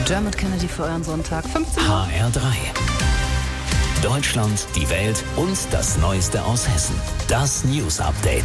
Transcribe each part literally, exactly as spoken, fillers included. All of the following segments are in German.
Dermot Kennedy für euren Sonntag. fünfzehn Uhr. H R drei. Deutschland, die Welt und das Neueste aus Hessen. Das News Update.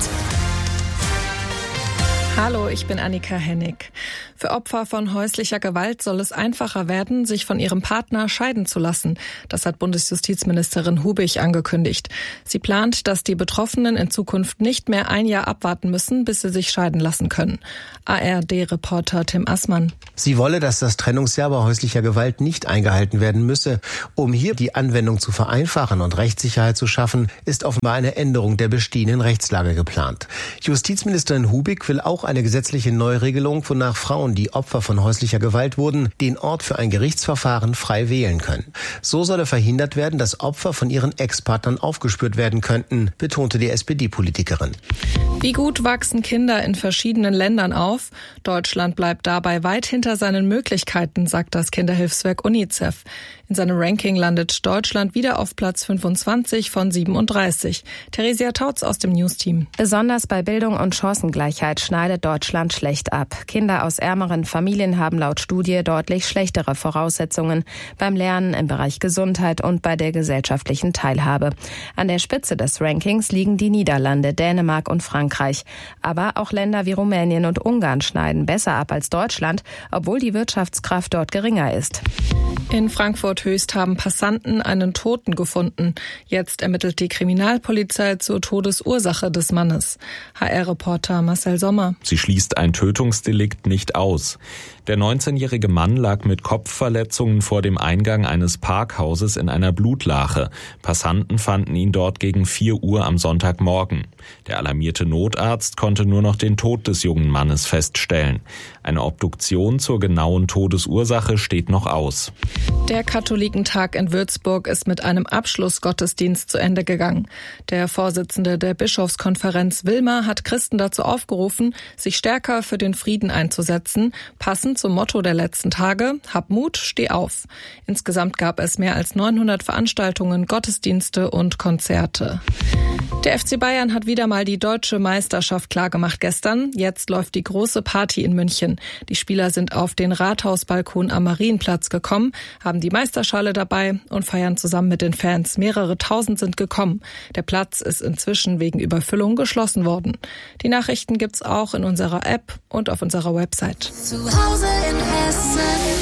Hallo, ich bin Annika Hennig. Für Opfer von häuslicher Gewalt soll es einfacher werden, sich von ihrem Partner scheiden zu lassen. Das hat Bundesjustizministerin Hubig angekündigt. Sie plant, dass die Betroffenen in Zukunft nicht mehr ein Jahr abwarten müssen, bis sie sich scheiden lassen können. A R D-Reporter Tim Assmann. Sie wolle, dass das Trennungsjahr bei häuslicher Gewalt nicht eingehalten werden müsse. Um hier die Anwendung zu vereinfachen und Rechtssicherheit zu schaffen, ist offenbar eine Änderung der bestehenden Rechtslage geplant. Justizministerin Hubig will auch eine gesetzliche Neuregelung, wonach Frauen, die Opfer von häuslicher Gewalt wurden, den Ort für ein Gerichtsverfahren frei wählen können. So solle verhindert werden, dass Opfer von ihren Ex-Partnern aufgespürt werden könnten, betonte die S P D-Politikerin. Wie gut wachsen Kinder in verschiedenen Ländern auf? Deutschland bleibt dabei weit hinter seinen Möglichkeiten, sagt das Kinderhilfswerk UNICEF. In seinem Ranking landet Deutschland wieder auf Platz fünfundzwanzig von siebenunddreißig. Theresia Tautz aus dem News-Team. Besonders bei Bildung und Chancengleichheit schneidet Deutschland schlecht ab. Kinder aus ärmeren Familien haben laut Studie deutlich schlechtere Voraussetzungen beim Lernen, im Bereich Gesundheit und bei der gesellschaftlichen Teilhabe. An der Spitze des Rankings liegen die Niederlande, Dänemark und Frankreich. Aber auch Länder wie Rumänien und Ungarn schneiden besser ab als Deutschland, obwohl die Wirtschaftskraft dort geringer ist. In Frankfurt Höchst haben Passanten einen Toten gefunden. Jetzt ermittelt die Kriminalpolizei zur Todesursache des Mannes. H R-Reporter Marcel Sommer. Sie schließt ein Tötungsdelikt nicht aus. Der neunzehnjährige Mann lag mit Kopfverletzungen vor dem Eingang eines Parkhauses in einer Blutlache. Passanten fanden ihn dort gegen vier Uhr am Sonntagmorgen. Der alarmierte Notarzt konnte nur noch den Tod des jungen Mannes feststellen. Eine Obduktion zur genauen Todesursache steht noch aus. Der Katholikentag in Würzburg ist mit einem Abschlussgottesdienst zu Ende gegangen. Der Vorsitzende der Bischofskonferenz Wilmer hat Christen dazu aufgerufen, sich stärker für den Frieden einzusetzen, passend zum Motto der letzten Tage: Hab Mut, steh auf. Insgesamt gab es mehr als neunhundert Veranstaltungen, Gottesdienste und Konzerte. Der F C Bayern hat wieder mal die deutsche Meisterschaft klargemacht gestern. Jetzt läuft die große Party in München. Die Spieler sind auf den Rathausbalkon am Marienplatz gekommen, haben die Meisterschale dabei und feiern zusammen mit den Fans. Mehrere tausend sind gekommen. Der Platz ist inzwischen wegen Überfüllung geschlossen worden. Die Nachrichten gibt's auch in unserer App und auf unserer Website. Zu Hause in Hessen.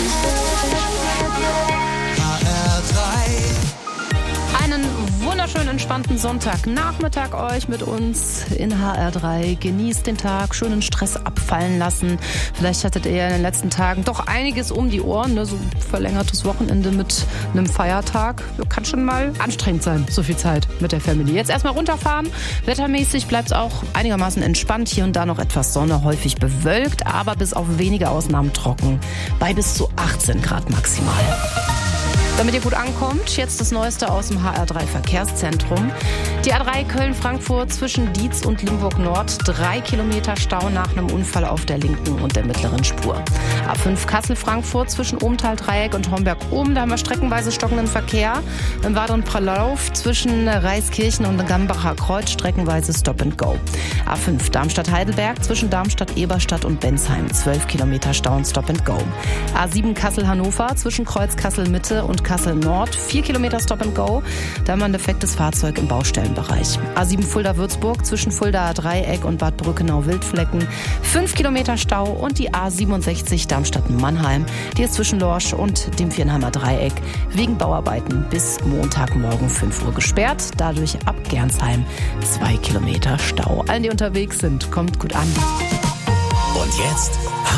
H R drei. Einen wunderschönen, entspannten Sonntagnachmittag euch mit uns in H R drei. Genießt den Tag, schönen Stress abfallen lassen. Vielleicht hattet ihr in den letzten Tagen doch einiges um die Ohren, ne? So ein verlängertes Wochenende mit einem Feiertag. Kann schon mal anstrengend sein, so viel Zeit mit der Family. Jetzt erstmal runterfahren. Wettermäßig bleibt es auch einigermaßen entspannt. Hier und da noch etwas Sonne, häufig bewölkt, aber bis auf wenige Ausnahmen trocken. Bei bis zu achtzehn Grad maximal. Damit ihr gut ankommt, jetzt das Neueste aus dem H R drei Verkehrszentrum. Die A drei Köln-Frankfurt zwischen Dietz und Limburg-Nord. Drei Kilometer Stau nach einem Unfall auf der linken und der mittleren Spur. A fünf Kassel-Frankfurt zwischen Ohmtal-Dreieck und Homberg-Ohm. Da haben wir streckenweise stockenden Verkehr. Im Wad- und Pralauf zwischen Reiskirchen und Gambacher Kreuz streckenweise Stop and Go. A fünf Darmstadt-Heidelberg zwischen Darmstadt-Eberstadt und Bensheim. Zwölf Kilometer Stau und Stop and Go. A sieben Kassel-Hannover zwischen Kreuz Kassel-Mitte und Kassel Nord, vier Kilometer Stop and Go, da haben wir ein defektes Fahrzeug im Baustellenbereich. A sieben Fulda-Würzburg zwischen Fuldaer Dreieck und Bad Brückenau-Wildflecken, fünf Kilometer Stau und die A siebenundsechzig Darmstadt-Mannheim, die ist zwischen Lorsch und dem Viernheimer Dreieck wegen Bauarbeiten bis Montagmorgen fünf Uhr gesperrt, dadurch ab Gernsheim zwei Kilometer Stau. Allen, die unterwegs sind, kommt gut an. Und jetzt